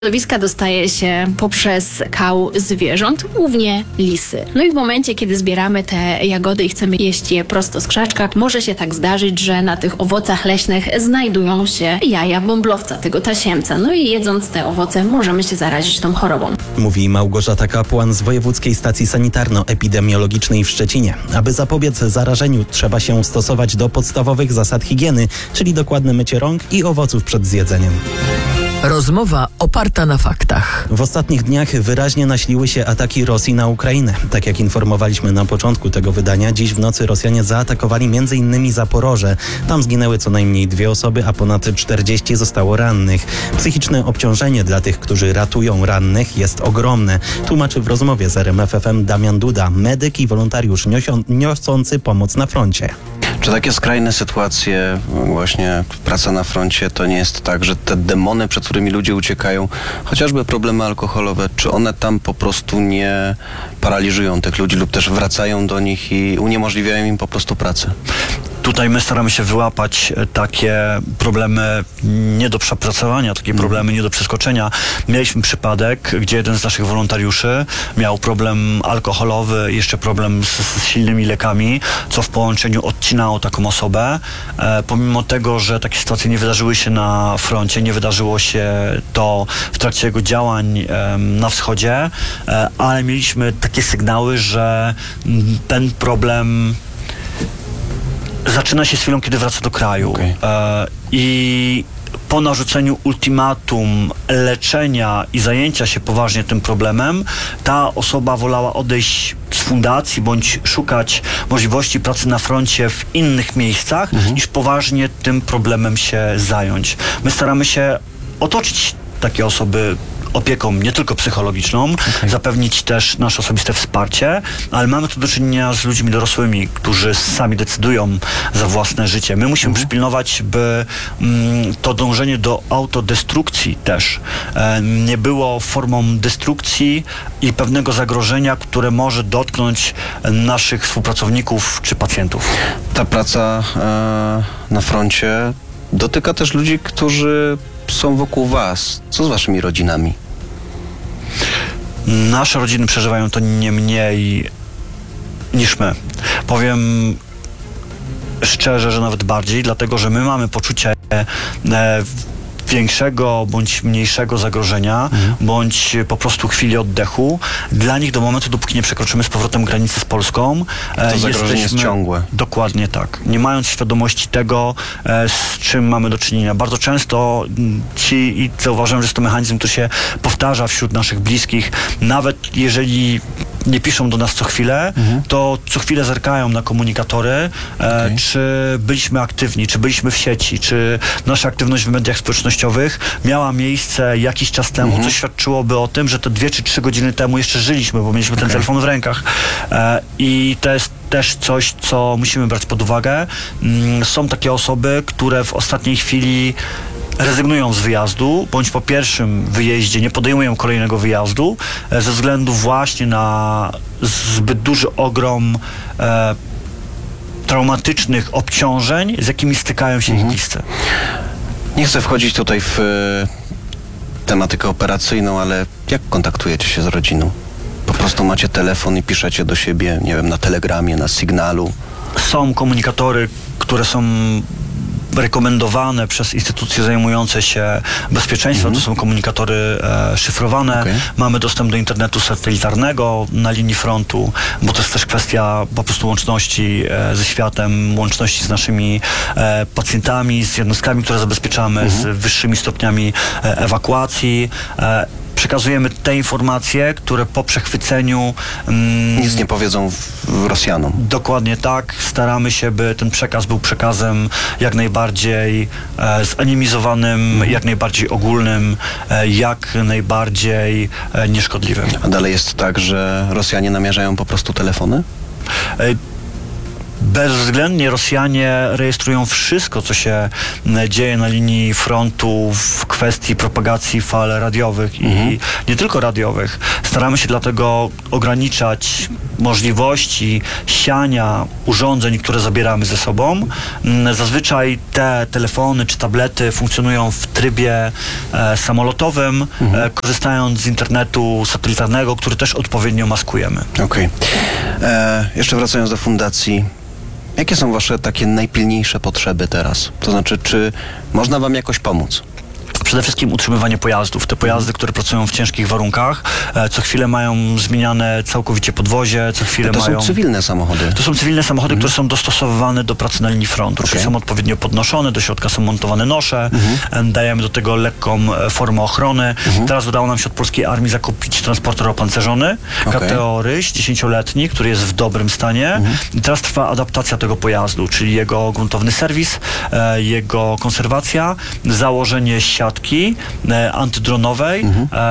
Środowiska dostaje się poprzez kał zwierząt, głównie lisy. No i w momencie, kiedy zbieramy te jagody i chcemy jeść je prosto z krzaczka, może się tak zdarzyć, że na tych owocach leśnych znajdują się jaja bąblowca, tego tasiemca. No i jedząc te owoce możemy się zarazić tą chorobą. Mówi Małgorzata Kapłan z Wojewódzkiej Stacji Sanitarno-Epidemiologicznej w Szczecinie. Aby zapobiec zarażeniu, trzeba się stosować do podstawowych zasad higieny, czyli dokładne mycie rąk i owoców przed zjedzeniem. Rozmowa oparta na faktach. W ostatnich dniach wyraźnie nasiliły się ataki Rosji na Ukrainę. Tak jak informowaliśmy na początku tego wydania, dziś w nocy Rosjanie zaatakowali m.in. Zaporoże. Tam zginęły co najmniej 2 osoby, a ponad 40 zostało rannych. Psychiczne obciążenie dla tych, którzy ratują rannych, jest ogromne. Tłumaczy w rozmowie z RMF FM Damian Duda, medyk i wolontariusz niosący pomoc na froncie. Czy takie skrajne sytuacje, właśnie praca na froncie, to nie jest tak, że te demony, przed którymi ludzie uciekają, chociażby problemy alkoholowe, czy one tam po prostu nie paraliżują tych ludzi lub też wracają do nich i uniemożliwiają im po prostu pracę? Tutaj my staramy się wyłapać takie problemy nie do przepracowania, takie problemy nie do przeskoczenia. Mieliśmy przypadek, gdzie jeden z naszych wolontariuszy miał problem alkoholowy, jeszcze problem z silnymi lekami, co w połączeniu odcinało taką osobę. Pomimo tego, że takie sytuacje nie wydarzyły się na froncie, nie wydarzyło się to w trakcie jego działań na wschodzie, ale mieliśmy takie sygnały, że ten problem zaczyna się z chwilą, kiedy wraca do kraju. Okay. I po narzuceniu ultimatum leczenia i zajęcia się poważnie tym problemem, ta osoba wolała odejść z fundacji bądź szukać możliwości pracy na froncie w innych miejscach, niż poważnie tym problemem się zająć. My staramy się otoczyć takie osoby opieką nie tylko psychologiczną, zapewnić też nasze osobiste wsparcie, ale mamy tu do czynienia z ludźmi dorosłymi, którzy sami decydują za własne życie. My musimy przypilnować, by to dążenie do autodestrukcji też nie było formą destrukcji i pewnego zagrożenia, które może dotknąć naszych współpracowników czy pacjentów. Ta praca na froncie dotyka też ludzi, którzy są wokół was. Co z waszymi rodzinami? Nasze rodziny przeżywają to nie mniej niż my. Powiem szczerze, że nawet bardziej, dlatego że my mamy poczucie większego bądź mniejszego zagrożenia, bądź po prostu chwili oddechu. Dla nich do momentu, dopóki nie przekroczymy z powrotem granicy z Polską, to zagrożenie jest ciągłe. Dokładnie tak. Nie mając świadomości tego, z czym mamy do czynienia. Bardzo często i zauważyłem, że jest to mechanizm, który się powtarza wśród naszych bliskich. Nawet jeżeli nie piszą do nas co chwilę, to co chwilę zerkają na komunikatory, czy byliśmy aktywni, czy byliśmy w sieci, czy nasza aktywność w mediach społecznościowych miała miejsce jakiś czas temu, co świadczyłoby o tym, że te 2 czy 3 godziny temu jeszcze żyliśmy, bo mieliśmy ten telefon w rękach. I to jest też coś, co musimy brać pod uwagę. Są takie osoby, które w ostatniej chwili rezygnują z wyjazdu, bądź po pierwszym wyjeździe nie podejmują kolejnego wyjazdu, ze względu właśnie na zbyt duży ogrom traumatycznych obciążeń, z jakimi stykają się ich bliscy. Nie chcę wchodzić tutaj w tematykę operacyjną, ale jak kontaktujecie się z rodziną? Po prostu macie telefon i piszecie do siebie, nie wiem, na Telegramie, na Signalu? Są komunikatory, które są rekomendowane przez instytucje zajmujące się bezpieczeństwem. To są komunikatory szyfrowane. Mamy dostęp do internetu satelitarnego na linii frontu, bo to jest też kwestia po prostu łączności ze światem, łączności z naszymi pacjentami, z jednostkami, które zabezpieczamy, z wyższymi stopniami ewakuacji. Przekazujemy te informacje, które po przechwyceniu nic nie powiedzą Rosjanom. Dokładnie tak. Staramy się, by ten przekaz był przekazem jak najbardziej zanimizowanym, jak najbardziej ogólnym, jak najbardziej nieszkodliwym. A dalej jest tak, że Rosjanie namierzają po prostu telefony? Bezwzględnie Rosjanie rejestrują wszystko, co się dzieje na linii frontu w kwestii propagacji fal radiowych i nie tylko radiowych. Staramy się dlatego ograniczać możliwości siania urządzeń, które zabieramy ze sobą. Zazwyczaj te telefony czy tablety funkcjonują w trybie samolotowym, korzystając z internetu satelitarnego, który też odpowiednio maskujemy. Okej. Jeszcze wracając do fundacji, jakie są wasze takie najpilniejsze potrzeby teraz? To znaczy, czy można wam jakoś pomóc? Przede wszystkim utrzymywanie pojazdów. Te pojazdy, które pracują w ciężkich warunkach, co chwilę mają zmieniane całkowicie podwozie, co chwilę To mają... są cywilne samochody. To są cywilne samochody, które są dostosowywane do pracy na linii frontu, czyli są odpowiednio podnoszone, do środka są montowane nosze, dajemy do tego lekką formę ochrony. Teraz udało nam się od polskiej armii zakupić transporter opancerzony, KTO Ryś, 10-letni, który jest w dobrym stanie. I teraz trwa adaptacja tego pojazdu, czyli jego gruntowny serwis, jego konserwacja, założenie siatki antydronowej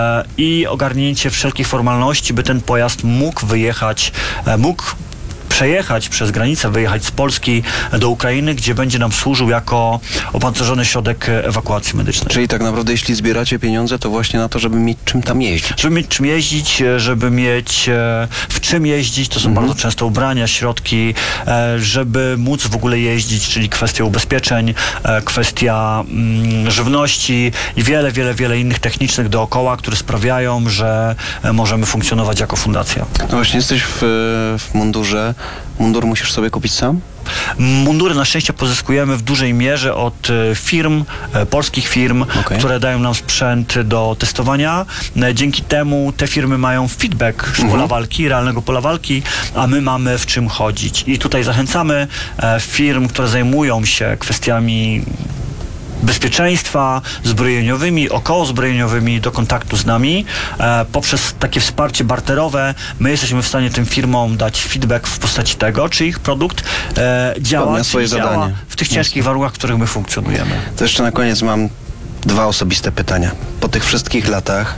i ogarnięcie wszelkich formalności, by ten pojazd mógł wyjechać, mógł przejechać przez granicę, wyjechać z Polski do Ukrainy, gdzie będzie nam służył jako opancerzony środek ewakuacji medycznej. Czyli tak naprawdę, jeśli zbieracie pieniądze, to właśnie na to, żeby mieć czym tam jeździć. Żeby mieć czym jeździć, żeby mieć w czym jeździć, to są bardzo często ubrania, środki, żeby móc w ogóle jeździć, czyli kwestia ubezpieczeń, kwestia żywności i wiele innych technicznych dookoła, które sprawiają, że możemy funkcjonować jako fundacja. No właśnie, jesteś w mundurze. Mundur musisz sobie kupić sam? Mundury na szczęście pozyskujemy w dużej mierze od firm, polskich firm, które dają nam sprzęt do testowania. Dzięki temu te firmy mają feedback z pola walki, realnego pola walki, a my mamy w czym chodzić. I tutaj zachęcamy firm, które zajmują się kwestiami bezpieczeństwa zbrojeniowymi, okołozbrojeniowymi do kontaktu z nami. Poprzez takie wsparcie barterowe my jesteśmy w stanie tym firmom dać feedback w postaci tego, czy ich produkt działa, czy działa w tych ciężkich warunkach, w których my funkcjonujemy. To jeszcze na koniec mam dwa osobiste pytania. Po tych wszystkich latach,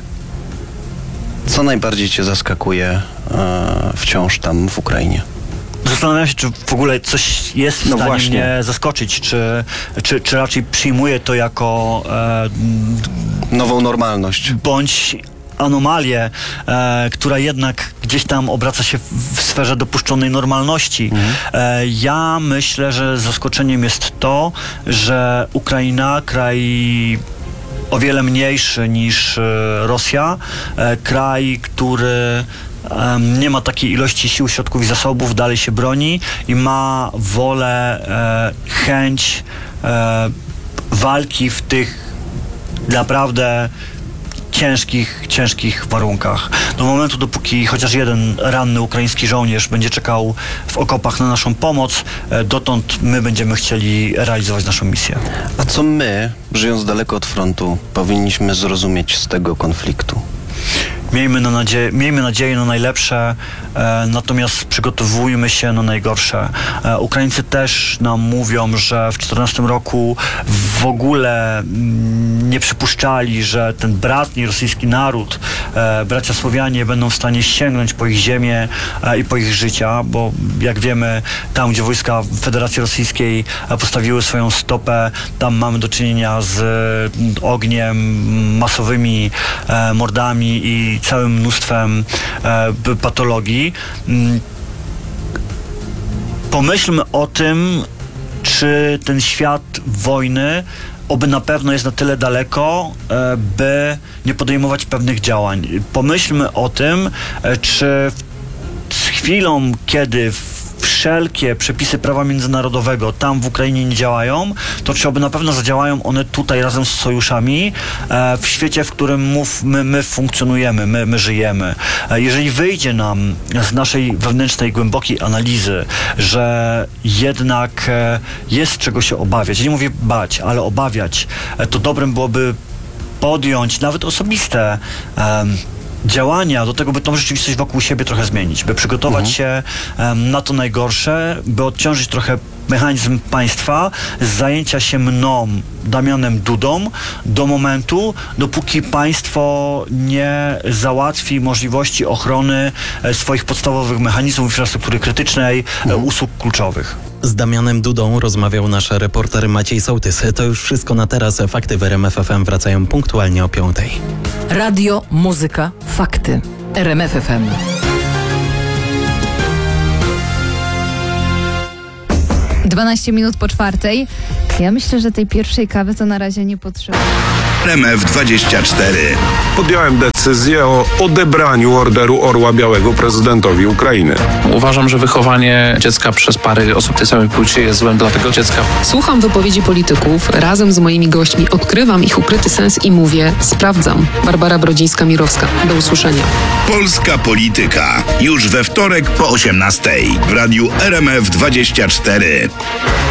co najbardziej cię zaskakuje wciąż tam w Ukrainie? Zastanawiam się, czy w ogóle coś jest w stanie mnie zaskoczyć, czy raczej przyjmuję to jako nową normalność. Bądź anomalię, która jednak gdzieś tam obraca się w sferze dopuszczonej normalności. Ja myślę, że zaskoczeniem jest to, że Ukraina, kraj o wiele mniejszy niż Rosja, kraj, który nie ma takiej ilości sił, środków i zasobów, dalej się broni i ma wolę, chęć walki w tych naprawdę ciężkich warunkach. Do momentu, dopóki chociaż jeden ranny ukraiński żołnierz będzie czekał w okopach na naszą pomoc, dotąd my będziemy chcieli realizować naszą misję. A co my, żyjąc daleko od frontu, powinniśmy zrozumieć z tego konfliktu? Miejmy nadzieję na najlepsze, natomiast przygotowujmy się na najgorsze. Ukraińcy też nam mówią, że w 2014 roku w ogóle nie przypuszczali, że ten bratni rosyjski naród, bracia Słowianie, będą w stanie sięgnąć po ich ziemię i po ich życia, bo jak wiemy, tam gdzie wojska Federacji Rosyjskiej postawiły swoją stopę, tam mamy do czynienia z ogniem, masowymi mordami i całym mnóstwem patologii. Pomyślmy o tym, czy ten świat wojny oby na pewno jest na tyle daleko, by nie podejmować pewnych działań. Pomyślmy o tym, czy z chwilą, kiedy wszelkie przepisy prawa międzynarodowego tam w Ukrainie nie działają, to czy oby na pewno zadziałają one tutaj razem z sojuszami w świecie, w którym my funkcjonujemy, my żyjemy. Jeżeli wyjdzie nam z naszej wewnętrznej, głębokiej analizy, że jednak jest czego się obawiać, ja nie mówię bać, ale obawiać, to dobrym byłoby podjąć nawet osobiste działania do tego, by tą rzeczywistość wokół siebie trochę zmienić, by przygotować się na to najgorsze, by odciążyć trochę mechanizm państwa z zajęcia się mną, Damianem Dudą, do momentu, dopóki państwo nie załatwi możliwości ochrony swoich podstawowych mechanizmów infrastruktury krytycznej, usług kluczowych. Z Damianem Dudą rozmawiał nasz reporter Maciej Sołtys. To już wszystko na teraz. Fakty w RMF FM wracają punktualnie o 5:00. Radio, muzyka, fakty. RMF FM. Dwanaście minut po 4:00. Ja myślę, że tej pierwszej kawy to na razie nie potrzeba. RMF24. Podjąłem decyzję o odebraniu Orderu Orła Białego prezydentowi Ukrainy. Uważam, że wychowanie dziecka przez pary osób tej samej płci jest złem dla tego dziecka. Słucham wypowiedzi polityków, razem z moimi gośćmi odkrywam ich ukryty sens i mówię, sprawdzam. Barbara Brodzińska-Mirowska. Do usłyszenia. Polska polityka. Już we wtorek po 18:00 w radiu RMF24.